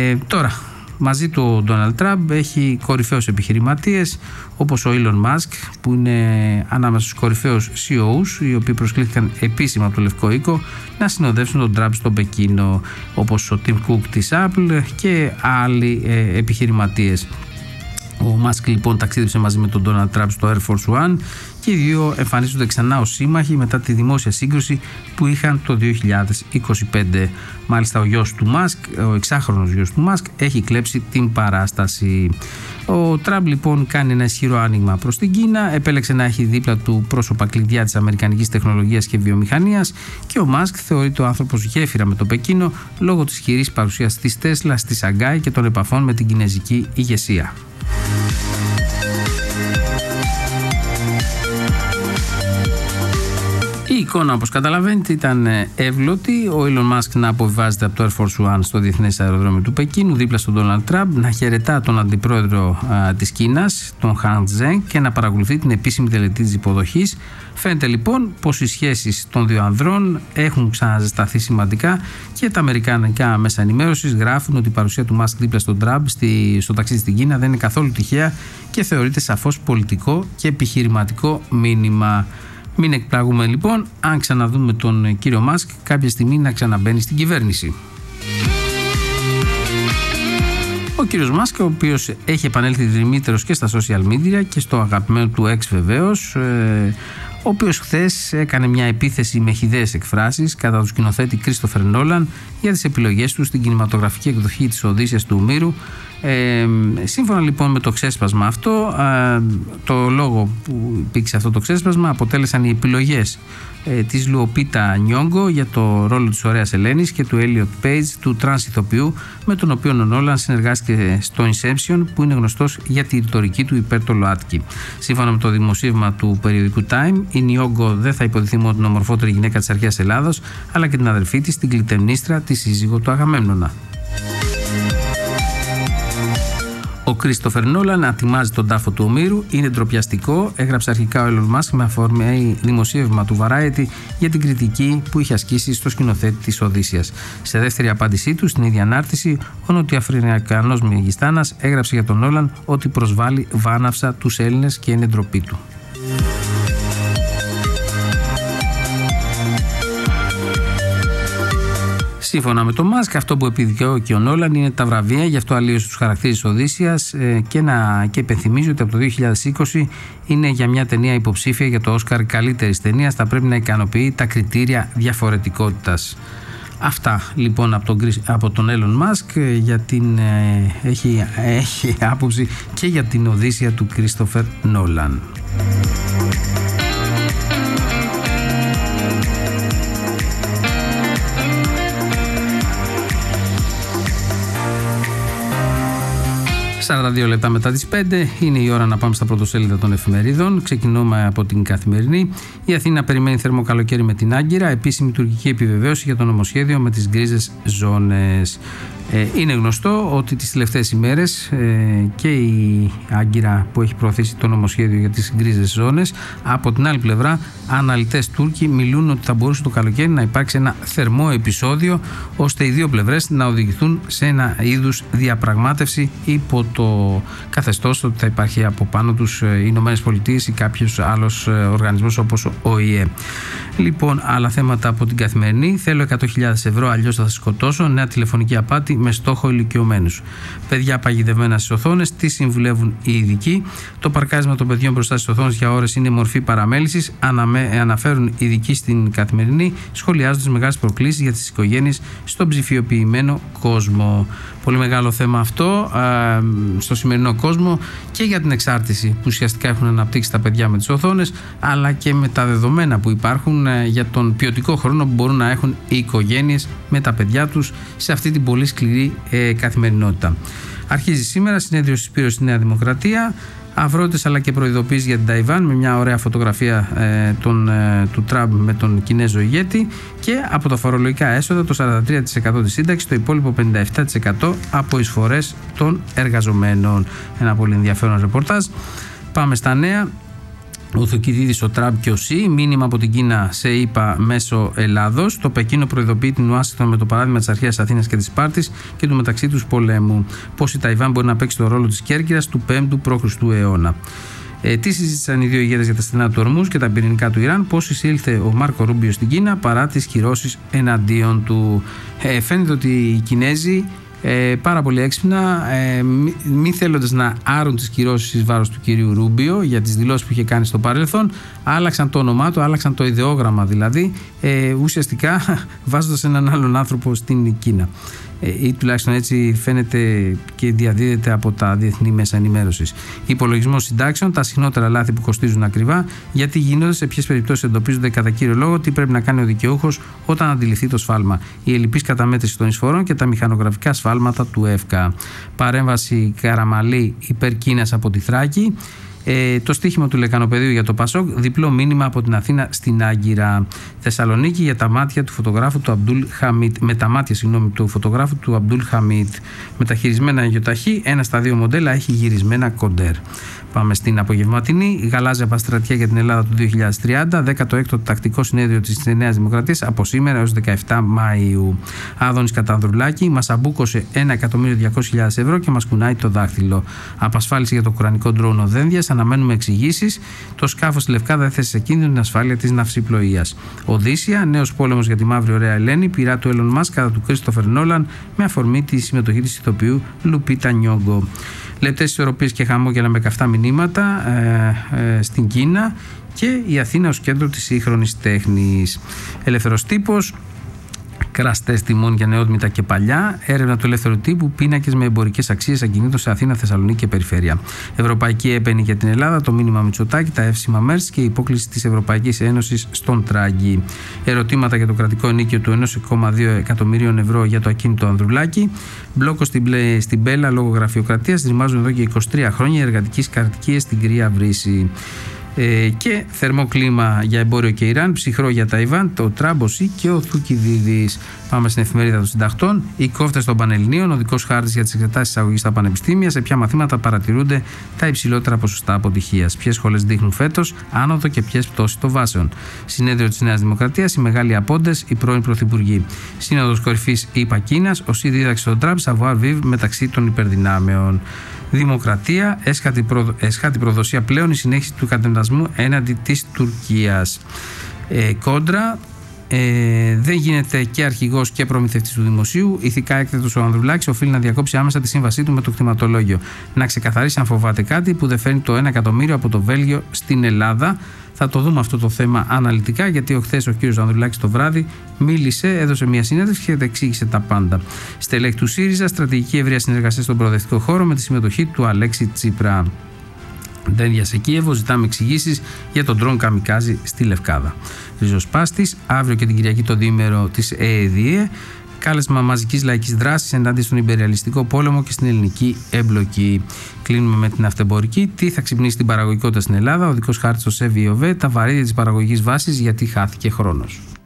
Τώρα, μαζί του ο Ντόναλντ Τραμπ έχει κορυφαίους επιχειρηματίες όπως ο Elon Musk, που είναι ανάμεσα στους κορυφαίους CEOs, οι οποίοι προσκλήθηκαν επίσημα από το Λευκό Οίκο να συνοδεύσουν τον Τραμπ στο Πεκίνο, όπως ο Tim Cook της Apple και άλλοι επιχειρηματίες. Ο Μάσκ λοιπόν ταξίδεψε μαζί με τον Ντόναλντ Τραμπ στο Air Force One και οι δύο εμφανίζονται ξανά ως σύμμαχοι μετά τη δημόσια σύγκρουση που είχαν το 2025. Μάλιστα ο γιος του Μάσκ, ο εξάχρονος γιος του Μάσκ, έχει κλέψει την παράσταση. Ο Τραμπ λοιπόν κάνει ένα ισχυρό άνοιγμα προς την Κίνα, επέλεξε να έχει δίπλα του πρόσωπα κλειδιά της αμερικανικής τεχνολογίας και βιομηχανίας και ο Μάσκ θεωρείται ο άνθρωπος γέφυρα με το Πεκίνο λόγω της ισχυρής παρουσίας της Τέσλα στη Σαγκάη και των επαφών με την κινεζική ηγεσία. Η εικόνα, όπως καταλαβαίνετε, ήταν εύγλωτη. Ο Elon Musk να αποβιβάζεται από το Air Force One στο Διεθνές Αεροδρόμιο του Πεκίνου δίπλα στον Donald Trump, να χαιρετά τον αντιπρόεδρο της Κίνας, τον Han Zheng, και να παρακολουθεί την επίσημη τελετή της υποδοχής. Φαίνεται λοιπόν πως οι σχέσεις των δύο ανδρών έχουν ξαναζεσταθεί σημαντικά και τα αμερικανικά μέσα ενημέρωσης γράφουν ότι η παρουσία του Musk δίπλα στον Trump στο ταξίδι στην Κίνα δεν είναι καθόλου τυχαία και θεωρείται σαφώς πολιτικό και επιχειρηματικό μήνυμα. Μην εκπλαγούμε λοιπόν αν ξαναδούμε τον κύριο Μάσκ κάποια στιγμή να ξαναμπαίνει στην κυβέρνηση. Ο κύριος Μάσκ, ο οποίος έχει επανέλθει δρυμύτερος και στα social media και στο αγαπημένο του X βεβαίως, ο οποίος χθες έκανε μια επίθεση με χυδαίες εκφράσεις κατά του σκηνοθέτη Κρίστοφερ Νόλαν για τις επιλογές του στην κινηματογραφική εκδοχή της Οδύσσειας του Ομήρου. Σύμφωνα λοιπόν με το ξέσπασμα αυτό, το λόγο που υπήρξε αυτό το ξέσπασμα αποτέλεσαν οι επιλογές της Λουοπίτα Νιόγκο για το ρόλο της ωραίας Ελένης και του Έλιοτ Πέιτζ, του τρανς ηθοποιού με τον οποίο ο Νόλαν συνεργάστηκε στο Inception, που είναι γνωστός για τη ρητορική του υπέρ το ΛΟΑΤΚΙ. Σύμφωνα με το δημοσίευμα του περιοδικού Time, η Νιόγκο δεν θα υποδηθεί μόνο την ομορφότερη γυναίκα της αρχαίας Ελλάδος, αλλά και την αδερφή της, την Κλιτεμνίστρα, τη σύζυγο του Αγαμέμνονα. Ο Κρίστοφερ Νόλαν ατιμάζει τον τάφο του Ομήρου, είναι ντροπιαστικό, έγραψε αρχικά ο Elon Musk με αφορμή δημοσίευμα του Variety για την κριτική που είχε ασκήσει στο σκηνοθέτη της Οδύσσειας. Σε δεύτερη απάντησή του στην ίδια ανάρτηση, ο Νοτιοαφρικανός Μεγιστάνας έγραψε για τον Νόλαν ότι προσβάλλει βάναυσα τους Έλληνες και είναι ντροπή του. Σύμφωνα με τον Μάσκ, αυτό που επιδιώκει ο Νόλαν είναι τα βραβεία, γι' αυτό αλλίωσε τους χαρακτήρες της Οδύσσειας και υπενθυμίζει ότι από το 2020 είναι για μια ταινία υποψήφια για το Όσκαρ καλύτερης ταινίας, θα πρέπει να ικανοποιεί τα κριτήρια διαφορετικότητας. Αυτά λοιπόν από τον Elon Musk, έχει άποψη και για την Οδύσσεια του Κρίστοφερ Νόλαν. ...42 λεπτά μετά τις 5 είναι η ώρα να πάμε στα πρωτοσέλιδα των εφημερίδων. Ξεκινούμε από την Καθημερινή. Η Αθήνα περιμένει θερμό καλοκαίρι με την Άγκυρα. Επίσημη τουρκική επιβεβαίωση για το νομοσχέδιο με τις γκρίζες ζώνες. Είναι γνωστό ότι τις τελευταίες ημέρες και η Άγκυρα που έχει προωθήσει το νομοσχέδιο για τις γκρίζες ζώνες, από την άλλη πλευρά αναλυτές Τούρκοι μιλούν ότι θα μπορούσε το καλοκαίρι να υπάρξει ένα θερμό επεισόδιο, ώστε οι δύο πλευρές να οδηγηθούν σε ένα είδους διαπραγμάτευση υπό το καθεστώς ότι θα υπάρχει από πάνω τους οι Ηνωμένες Πολιτείες ή κάποιος άλλος οργανισμός όπως ο ΟΗΕ. Λοιπόν, άλλα θέματα από την Καθημερινή. Θέλω 100.000 ευρώ, αλλιώς θα σας σκοτώσω. Νέα τηλεφωνική απάτη με στόχο ηλικιωμένους. Παιδιά παγιδευμένα στις οθόνες, τι συμβουλεύουν οι ειδικοί. Το παρκάρισμα των παιδιών μπροστά στις οθόνες για ώρες είναι μορφή παραμέλησης. Αναφέρουν οι ειδικοί στην Καθημερινή, σχολιάζοντας τις μεγάλες προκλήσεις για τις οικογένειες στον ψηφιοποιημένο κόσμο. Πολύ μεγάλο θέμα αυτό στο σημερινό κόσμο και για την εξάρτηση που ουσιαστικά έχουν αναπτύξει τα παιδιά με τις οθόνες, αλλά και με τα δεδομένα που υπάρχουν για τον ποιοτικό χρόνο που μπορούν να έχουν οι οικογένειες με τα παιδιά τους σε αυτή την πολύ σκληρή καθημερινότητα. Αρχίζει σήμερα συνέδριο συσπήρωσης στη Νέα Δημοκρατία. Αυρότητες αλλά και προειδοποίησεις για την Ταϊβάν, με μια ωραία φωτογραφία του Τραμπ με τον Κινέζο ηγέτη, και από τα φορολογικά έσοδα το 43% της σύνταξης, το υπόλοιπο 57% από εισφορές των εργαζομένων. Ένα πολύ ενδιαφέρον ρεπορτάζ. Πάμε στα νέα. Ο Θουκυδίδης, ο Τραμπ και ο Σι. Μήνυμα από την Κίνα σε ΗΠΑ μέσω Ελλάδος. Το Πεκίνο προειδοποιεί την Ουάσιγκτον με το παράδειγμα της αρχαίας Αθήνας και της Σπάρτης και του μεταξύ τους πολέμου. Πώς η Ταϊβάν μπορεί να παίξει το ρόλο της Κέρκυρας του 5ου π.Χ. αιώνα. Τι συζήτησαν οι δύο ηγέτες για τα στενά του Ορμούζ και τα πυρηνικά του Ιράν, πώς εισήλθε ο Μάρκο Ρούμπιο στην Κίνα παρά τις κυρώσεις εναντίον του. Φαίνεται ότι οι Κινέζοι πάρα πολύ έξυπνα, μη θέλοντας να άρουν τις κυρώσεις εις βάρος του κυρίου Ρούμπιο για τις δηλώσεις που είχε κάνει στο παρελθόν, άλλαξαν το όνομά του, άλλαξαν το ιδεόγραμμα δηλαδή, ουσιαστικά βάζοντας έναν άλλον άνθρωπο στην Κίνα. Ή τουλάχιστον έτσι φαίνεται και διαδίδεται από τα διεθνή μέσα ενημέρωσης. Υπολογισμός συντάξεων, τα συχνότερα λάθη που κοστίζουν ακριβά, γιατί γίνονται, σε ποιες περιπτώσεις εντοπίζονται, κατά κύριο λόγο, τι πρέπει να κάνει ο δικαιούχος όταν αντιληφθεί το σφάλμα. Η ελλειπής καταμέτρηση των εισφορών και τα μηχανογραφικά σφάλματα του ΕΦΚΑ. Παρέμβαση Καραμαλή υπέρ Κίνας από τη Θράκη. Το στοίχημα του Λεκανοπεδίου για το Πασόκ, διπλό μήνυμα από την Αθήνα στην Άγκυρα. Θεσσαλονίκη για τα μάτια του φωτογράφου του Αμπτούλ Χαμίτ. Με τα μάτια, του φωτογράφου του Αμπτούλ Χαμίτ. Μεταχειρισμένα γεωταχή, ένα στα δύο μοντέλα έχει γυρισμένα κοντέρ. Πάμε στην απογευματινή. Γαλάζια παστρατιά για την Ελλάδα του 2030. 16ο τακτικό συνέδριο της Νέας Δημοκρατίας από σήμερα έως 17 Μαΐου. Άδωνης Κατανδρουλάκη μας αμπούκωσε 1.200.000 ευρώ και μας κουνάει το δάχτυλο. Απασφάλιση για το κουρανικό ντρόουν Οδένδιας. Αναμένουμε εξηγήσεις. Το σκάφος στη Λευκάδα έθεσε σε κίνδυνο την ασφάλεια της ναυσιπλοείας. Οδύσσια. Νέος πόλεμος για τη Μαύρη Ωραία Ελένη. Πειρά του Elon Musk κατά του Κρίστοφερ Νόλαν με αφορμή τη συμμετοχή της ηθοποιού Λουπίτα Νιόγκο. Λεπτές ισορροπίες και χαμόγελα με καυτά μηνύματα στην Κίνα και η Αθήνα ως κέντρο της σύγχρονης τέχνης. Ελεύθερος τύπος. Κραστές τιμών για νεόδμητα και παλιά. Έρευνα του ελεύθερου τύπου. Πίνακες με εμπορικές αξίες ακινήτων σε Αθήνα, Θεσσαλονίκη και περιφέρεια. Ευρωπαϊκή έπαινη για την Ελλάδα. Το μήνυμα Μητσοτάκη. Τα εύσημα Μέρς και η υπόκληση της Ευρωπαϊκής Ένωσης στον Τράγκη. Ερωτήματα για το κρατικό ενίκιο του 1,2 εκατομμυρίων ευρώ για το ακίνητο Ανδρουλάκη. Μπλόκο στην Μπέλα λόγω γραφειοκρατίας. Ρημάζουν εδώ και 23 χρόνια εργατικής κατοικίας στην Κρύα Βρύση. Και θερμό κλίμα για εμπόριο και Ιράν, ψυχρό για Ταϊβάν, το Τραμποσί και ο Θουκυδίδης. Πάμε στην εφημερίδα των συντακτών. Οι κόφτες των Πανελληνίων, οδικός χάρτης για τις εξετάσεις εισαγωγής στα πανεπιστήμια, σε ποια μαθήματα παρατηρούνται τα υψηλότερα ποσοστά αποτυχίας. Ποιες σχολές δείχνουν φέτος άνοδο και ποιες πτώση των βάσεων. Συνέδριο της Νέας Δημοκρατίας, οι μεγάλοι απόντες, οι πρώην πρωθυπουργοί. Σύνοδος κορυφής ΗΠΑ Κίνας, ο ΣΥ δίδαξε στον Τραμπ Σαβουάρ Βιβ μεταξύ των υπερδυνάμεων. Δημοκρατία, έσχατη προδοσία πλέον η συνέχιση του κατεμβασμού έναντι της Τουρκίας. Κόντρα, δεν γίνεται και αρχηγός και προμηθευτής του δημοσίου. Ηθικά έκτακτος ο Ανδρουλάκης οφείλει να διακόψει άμεσα τη σύμβασή του με το κτηματολόγιο. Να ξεκαθαρίσει αν φοβάται κάτι που δεν φέρνει το 1 εκατομμύριο από το Βέλγιο στην Ελλάδα. Θα το δούμε αυτό το θέμα αναλυτικά, γιατί χθες ο κύριος Ανδρουλάκης το βράδυ μίλησε, έδωσε μια συνέντευξη και εξήγησε τα πάντα. Στελέχη του ΣΥΡΙΖΑ, στρατηγική ευρεία συνεργασία στον προοδευτικό χώρο με τη συμμετοχή του Αλέξη Τσίπρα. Δένδια σε Κίεβο, ζητάμε εξηγήσεις για τον ντρόν καμικάζι στη Λευκάδα. Ριζοσπάστης, αύριο και την Κυριακή το διήμερο της ΕΕΔΙΕ. Κάλεσμα μαζικής λαϊκής δράσης ενάντια στον υπεριαλιστικό πόλεμο και στην ελληνική εμπλοκή. Κλείνουμε με την αυτεμπορική. Τι θα ξυπνήσει την παραγωγικότητα στην Ελλάδα, ο δικός χάρτης στο ΣΕΒΙΟΒΕ, τα βαρύδια της παραγωγικής βάσης, γιατί χάθηκε χρόνος.